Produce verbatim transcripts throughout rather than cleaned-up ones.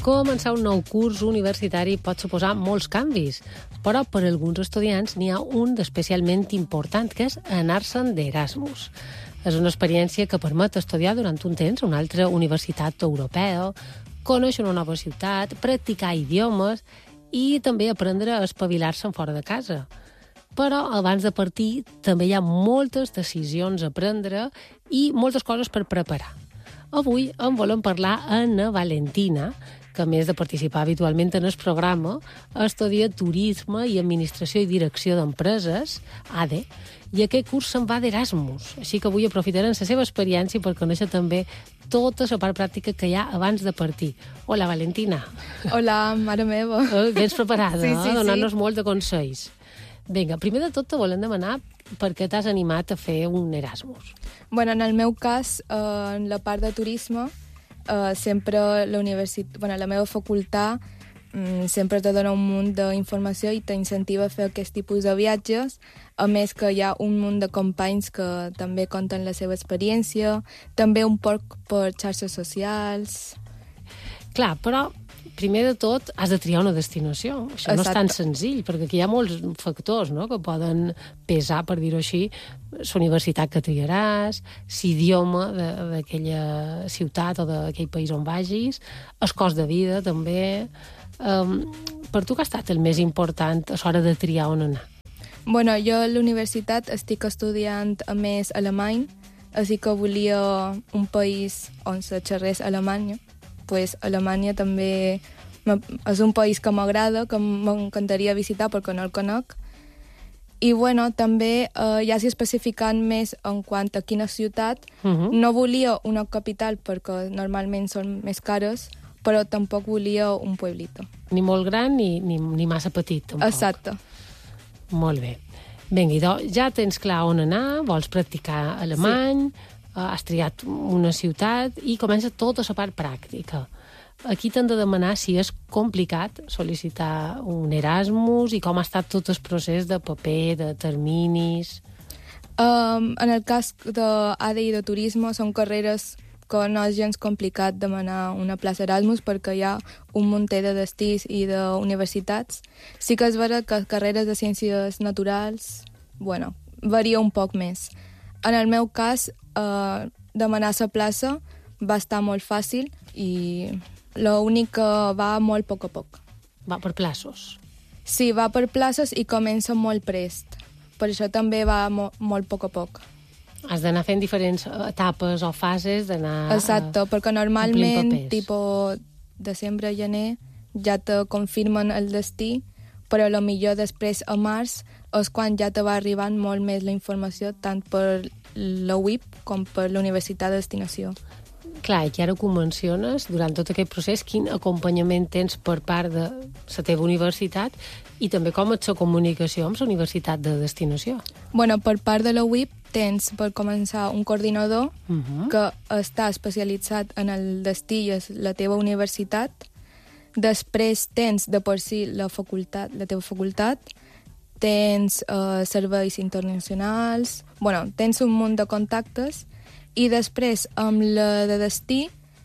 Començar un nou curs universitari pot suposar molts canvis, però per a alguns estudiants n'hi ha un d'especialment important, que és anar-se'n d'Erasmus. És una experiència que permet estudiar durant un temps a una altra universitat europea, conèixer una nova ciutat, practicar idiomes i també aprendre a espavilar-se'n fora de casa. Però abans de partir també hi ha moltes decisions a prendre i moltes coses per preparar. Avui en volem parlar amb la Valentina, que a més de participar habitualment en el programa, estudia Turisme i Administració i Direcció d'Empreses, A D E, i aquest curs se'n va d'Erasmus. Així que avui aprofitarem la seva experiència per conèixer també tota la part pràctica que hi ha abans de partir. Hola, Valentina. Hola, mare meva. Eh, Vens preparada, sí, sí, eh? Donant-nos sí. molt de consells. Vinga, primer de tot te volem demanar per què t'has animat a fer un Erasmus. Bueno, en el meu cas, eh, en la part de turisme, eh, sempre la universitat, bueno, la meva facultat mm, sempre te dona un munt d'informació i t'incentiva a fer aquest tipus de viatges, a més que hi ha un munt de companys que també conten la seva experiència, també un poc per xarxes socials. Clar, però primer de tot has de triar una destinació. Això no és tan senzill, perquè aquí hi ha molts factors, no?, que poden pesar, per dir-ho així, la universitat que triaràs, l'idioma d'aquella ciutat o d'aquell país on vagis, el cost de vida, també. Um, per tu què ha estat el més important a l'hora de triar on anar? Bueno, jo a la universitat estic estudiant a més alemany, així que volia un país on se xerrés alemany. Pues Alemanya també és un país que m'agrada, que m'encantaria visitar perquè no el conec. I bueno, també eh, ja s'hi especificant més en quant a quina ciutat. Uh-huh. No volia una capital perquè normalment són més cares, però tampoc volia un pueblito. Ni molt gran ni, ni, ni massa petit, tampoc. Exacte. Molt bé. Vinga, doncs ja tens clar on anar, vols practicar alemany, sí. Has triat una ciutat i comença tota la part pràctica. Aquí t'han de demanar si és complicat sol·licitar un Erasmus i com ha estat tot el procés de paper, de terminis. Um, en el cas d'A D E i de turisme són carreres que no és gens complicat demanar una plaça Erasmus perquè hi ha un munt de destins i d'universitats. Sí que és vera que carreres de ciències naturals, bueno, varia un poc més. En el meu cas, eh, demanar la plaça va estar molt fàcil i l'únic que va molt a poc a poc. Va per plaços? Sí, va per places i comença molt prest. Per això també va mo molt a poc a poc. Has d'anar fent diferents etapes o fases d'anar... Exacte, perquè normalment, tipus desembre, gener, ja te confirmen el destí, però potser després, a març, és quan ja te va arribant molt més la informació, tant per la U I P com per la universitat de destinació. Clar, i que ara ho menciones, durant tot aquest procés, quin acompanyament tens per part de la teva universitat i també com és la comunicació amb la universitat de destinació? Bueno, per part de la U I P tens, per començar, un coordinador uh-huh. que està especialitzat en el destí i la teva universitat. Després tens de per si la facultat, la teva facultat, tens uh, serveis internacionals, bueno, tens un munt de contactes i després amb la de destí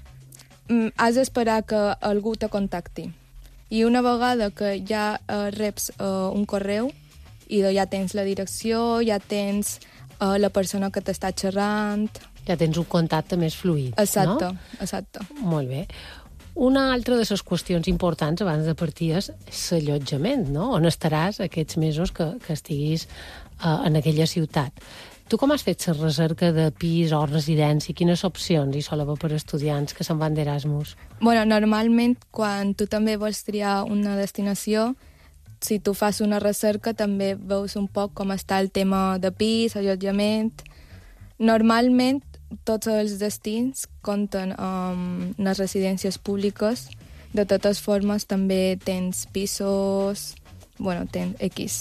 has d'esperar que algú te contacti. I una vegada que ja uh, reps uh, un correu i ja tens la direcció, ja tens uh, la persona que t'està xerrant... Ja tens un contacte més fluid, exacte, no? Exacte. Molt bé. Una altra de les qüestions importants abans de partir és l'allotjament, no? On estaràs aquests mesos que, que estiguis uh, en aquella ciutat. Tu com has fet la recerca de pis o residència? Quines opcions hi sol haver per estudiants que se'n van d'Erasmus? Bueno, normalment, quan tu també vols triar una destinació, si tu fas una recerca també veus un poc com està el tema de pis, allotjament... Normalment, tots els destins compten amb les residències públiques. De totes formes, també tens pisos... Bueno, tens X.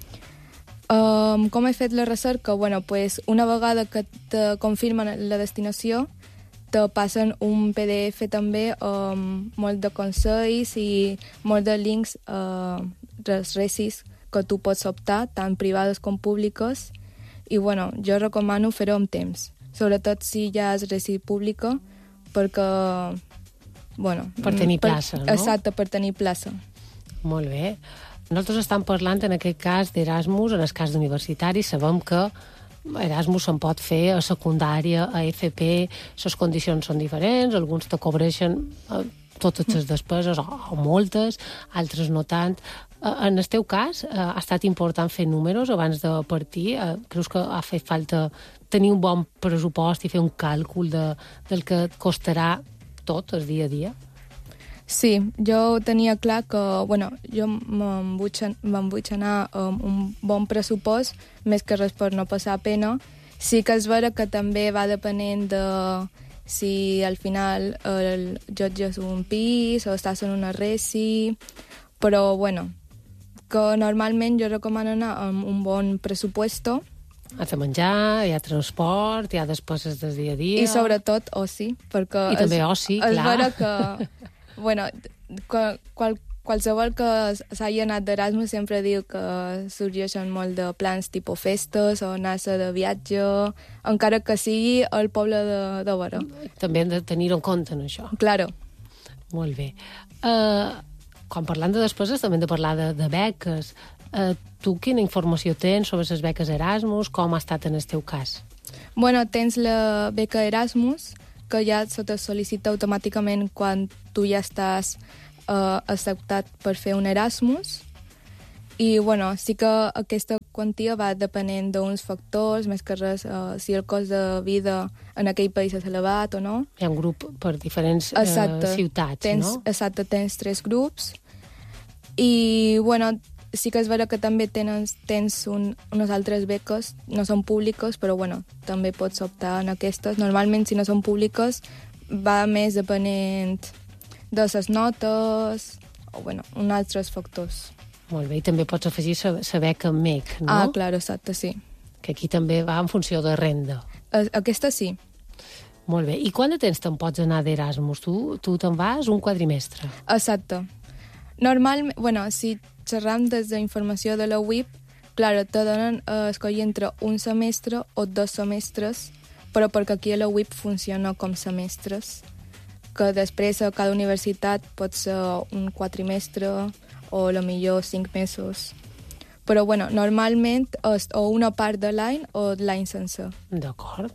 Um, com he fet la recerca? Bueno, pues, una vegada que te confirmen la destinació, te passen un P D F també amb molt de consells i molt de links a les resis que tu pots optar, tant privades com públiques. I bueno, jo recomano fer-ho amb temps, sobretot si ja és resi pública, perquè bueno... Per tenir per, plaça, no? Exacte, per tenir plaça. Molt bé. Nosaltres estem parlant en aquest cas d'Erasmus, en el cas d'universitari, sabem que Erasmus se'n pot fer a secundària, a F P, les condicions són diferents, alguns te cobreixen eh, totes les despeses, o, o moltes, altres no tant. Eh, en el teu cas, eh, ha estat important fer números abans de partir? Eh, creus que ha fet falta tenir un bon pressupost i fer un càlcul de, del que et costarà tot el dia a dia? Sí, jo tenia clar que, bueno, jo me'n vull, me'n vull anar amb un bon pressupost, més que res per no passar pena. Sí que és vera que també va depenent de si al final el jutges un pis o estàs en una resi, però, bueno, que normalment jo recomano anar amb un bon pressupuesto. Has de menjar, hi ha transport, hi ha despeses del dia a dia... I sobretot oci, perquè... I també oci, és, clar. És vera que... Bueno, qual, qual, qualsevol que s'hagi anat d'Erasmus sempre diu que sorgeixen molt de plans tipus festes o anar-se de viatge, encara que sigui al poble de, de vora. També hem de tenir-ho en compte, en això. Claro. Molt bé. Uh, quan parlant de despeses, també hem de parlar de, de beques. Uh, tu quina informació tens sobre les beques Erasmus? Com ha estat en el teu cas? Bueno, tens la beca Erasmus, que ja se te sol·licita automàticament quan tu ja estàs uh, acceptat per fer un Erasmus. I, bueno, sí que aquesta quantia va depenent d'uns factors, més que res, uh, si el cost de vida en aquell país és elevat o no. Hi ha un grup per diferents uh, ciutats, tens, no? Exacte, tens tres grups. I, bueno, sí que és vera que també tens, tens un, unes altres beques, no són públiques, però bueno, també pots optar en aquestes. Normalment, si no són públiques, va més depenent de les notes o, bueno, uns altres factors. Molt bé, i també pots afegir la beca M E C, no? Ah, clar, exacte, sí. Que aquí també va en funció de renda. Aquesta sí. Molt bé. I quant de temps te'n pots anar d'Erasmus? Tu, tu te'n vas un quadrimestre. Exacte. Normalment, bueno, si xerram des d'informació de la U I P, clar, te donen a escollir entre un semestre o dos semestres, però perquè aquí a la U I P funciona com semestres, que després a cada universitat pot ser un quatrimestre o a lo millor cinc mesos. Però, bueno, normalment és o una part de l'any o l'any sencer. D'acord.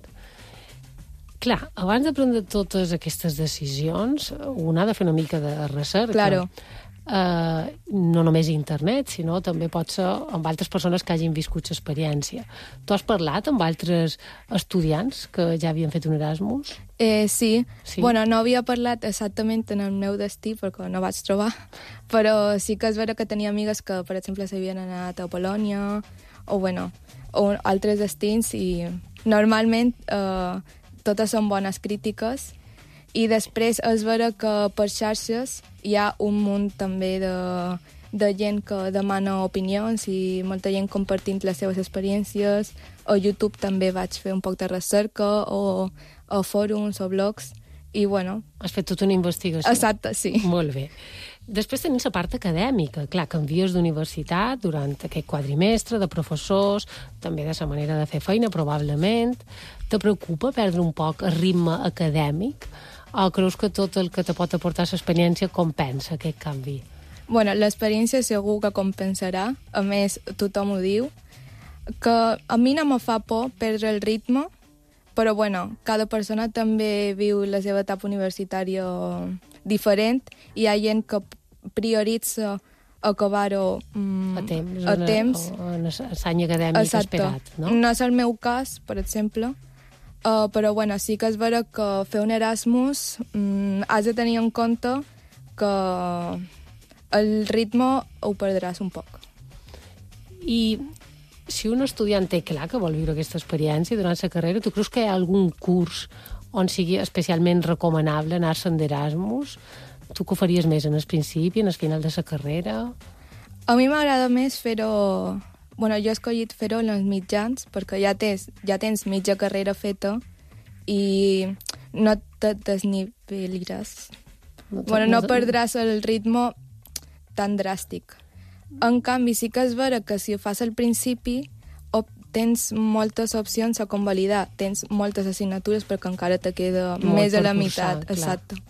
Clar, abans de prendre totes aquestes decisions, un ha de fer una mica de recerca. Claro. Uh, no només internet, sinó també pot ser amb altres persones que hagin viscut l'experiència. Tu has parlat amb altres estudiants que ja havien fet un Erasmus? Eh, sí. sí. Bueno, no havia parlat exactament en el meu destí perquè no vaig trobar, però sí que és vera que tenia amigues que, per exemple, s'havien anat a Polònia o, bueno, o altres destins i normalment eh, totes són bones crítiques. I després és vera que per xarxes hi ha un munt també de, de gent que demana opinions i molta gent compartint les seves experiències. A YouTube també vaig fer un poc de recerca o a fòrums o blogs i, bueno... Has fet tota una investigació. Exacte, sí. Molt bé. Després tenim la part acadèmica. Clar, canvies d'universitat durant aquest quadrimestre, de professors, també de la manera de fer feina, probablement. Te preocupa perdre un poc el ritme acadèmic? O creus que tot el que te pot aportar l'experiència compensa aquest canvi? Bueno, l'experiència segur que compensarà. A més, tothom ho diu. Que a mi no me fa por perdre el ritme, però, bueno, cada persona també viu la seva etapa universitària diferent i hi ha gent que prioritza acabar-ho mm, a temps, a temps. O en l'any acadèmic Exacte. Esperat, no? No és el meu cas, per exemple, Uh, però, bueno, sí que és vera que fer un Erasmus um, has de tenir en compte que el ritme ho perdràs un poc. I si un estudiant té clar que vol viure aquesta experiència durant la carrera, tu creus que hi ha algun curs on sigui especialment recomanable anar-se'n d'Erasmus? Tu que ho faries més en el principi, en el final de la carrera? A mi m'agrada més fer-ho... Bueno, jo he escollit fer-ho en els mitjans, perquè ja tens, ja tens mitja carrera feta i no te desniveliràs. No, bueno, no perdràs el ritme tan dràstic. En canvi, sí que és vera que si ho fas al principi tens moltes opcions a convalidar, tens moltes assignatures perquè encara te queda Molt més de la cursar, meitat. clar. Exacte.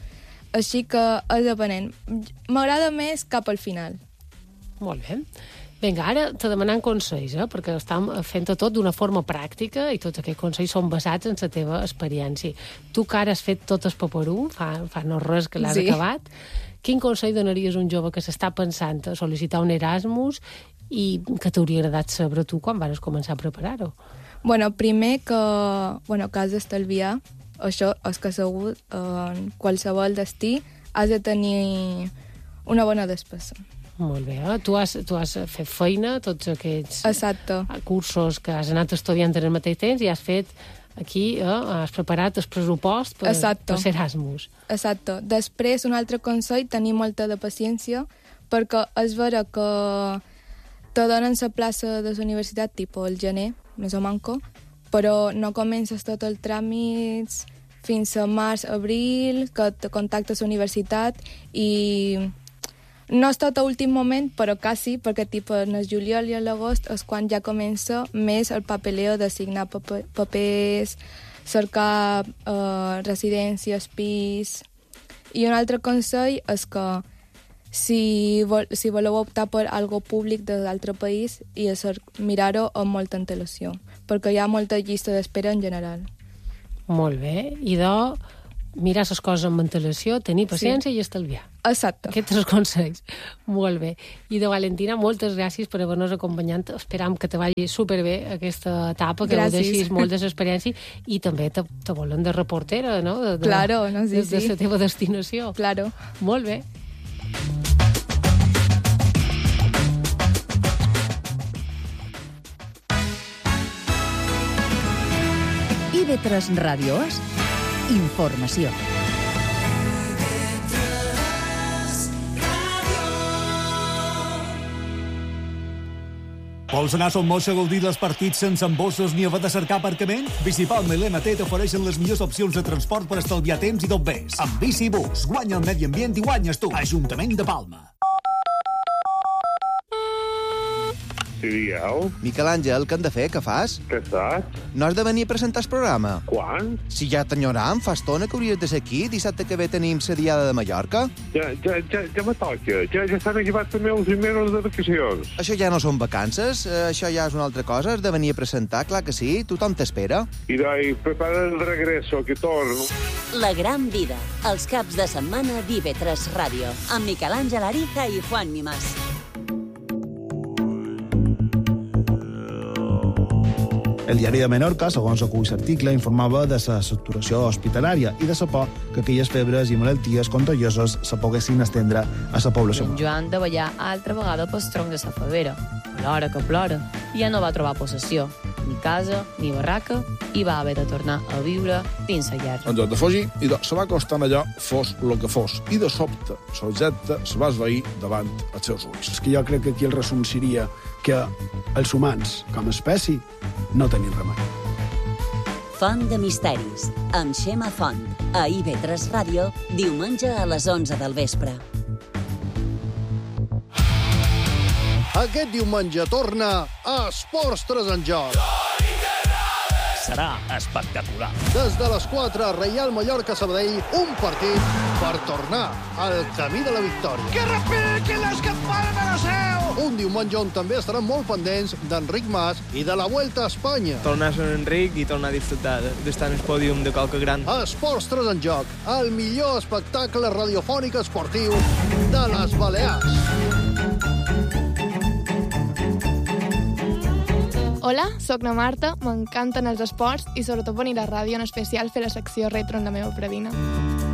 Així que és depenent. M'agrada més cap al final. Molt bé. Vinga, ara te demanant consells, eh? Perquè estem fent tot d'una forma pràctica i tots aquests consells són basats en la teva experiència. Tu que ara has fet tot el paperú, fa, fa no res que l'has sí. acabat, quin consell donaries a un jove que s'està pensant a sol·licitar un Erasmus i que t'hauria agradat saber tu quan vas començar a preparar-ho? Bueno, primer que, bueno, que has d'estalviar, això és que segur, en qualsevol destí has de tenir una bona despesa. Molt bé, eh? tu, has, tu has fet feina, tots aquests Exacto. cursos que has anat estudiant en el mateix temps i has fet aquí, eh? has preparat el pressupost per, per ser Erasmus. Exacto. Després, un altre consell, tenir molta de paciència, perquè és vera que te donen la plaça de la universitat, tipus el gener, més o manco, però no comences tot el tràmit fins a març, abril, que te contactes a la universitat i no és tot a últim moment, però quasi, perquè tipus en el juliol i l'agost és quan ja comença més el papeleo de signar paper, papers, cercar eh, residències, pis. I un altre consell és que si, vol, si voleu optar per algo públic de l'altre país i mirar-ho amb molta antelació, perquè hi ha molta llista d'espera en general. Molt bé. I de mirar les coses amb antelació, tenir paciència sí. i estalviar. Exacte. Aquests tres consells. Molt bé. I de Valentina, moltes gràcies per haver-nos acompanyat. Esperam que te vagi superbé aquesta etapa, que ho deixis molt d'experiència i també te, te volen de reportera, no? De, de, claro, no? Sí, de, de la teva destinació. Claro. Molt bé. I ve tres Ràdio és informació. Vols anar a Son Moix a gaudir dels partits sense embossos ni haver de cercar aparcament? Bicipalma i l'M T t'ofereixen les millors opcions de transport per estalviar temps i tot més. Amb Bicibus, guanya el medi ambient i guanyes tu. Ajuntament de Palma. Sí, digueu. Miquel Àngel, què hem de fer? Què fas? Què saps? No has de venir a presentar el programa? Quan? Si ja t'enyoram, fa estona que hauries de ser aquí. Dissabte que ve tenim la Diada de Mallorca. Ja, ja, ja, ja me toca. Ja, ja estan acabats també els mesos de vacacions. Això ja no són vacances, eh, això ja és una altra cosa. Has de venir a presentar, clar que sí. Tothom t'espera. I dai, prepara el regreso, que torno. La gran vida. Els caps de setmana d'I V tres Ràdio. Amb Miquel Àngel Ariza i Juan Mimás. El diari de Menorca, segons acull l'article, informava de la saturació hospitalària i de la por que aquelles febres i malalties contagioses se poguessin estendre a la població. En Joan de ballar altra vegada pel tronc de la favera. Plora que plora. I ja no va trobar possessió. Ni casa, ni barraca, i va haver de tornar a viure dins la guerra. En lloc de fugir, i se va acostant allò, fos el que fos. I de sobte, l'objecte se va esvair davant els seus ulls. És que jo crec que aquí el resum seria que els humans, com a espècie, no tenim remei. Font de misteris, amb Xema Font, a I V tres Ràdio, diumenge a les onze del vespre. Aquest diumenge torna a Esports tres en joc. Serà espectacular. Des de les quatre, Reial Mallorca-Sabadell, un partit per tornar al camí de la victòria. Que repiquin les campanes de la seu! Un diumenge on també estaran molt pendents d'Enric Mas i de la Vuelta a Espanya. Tornar a ser Enric i tornar a disfrutar d'estar en el pòdium de qualque gran. Esports tres en joc, el millor espectacle radiofònic esportiu de les Balears. Hola, soc na Marta, m'encanten els esports i sobretot venir a la ràdio, en especial fer la secció retro en la meva predina.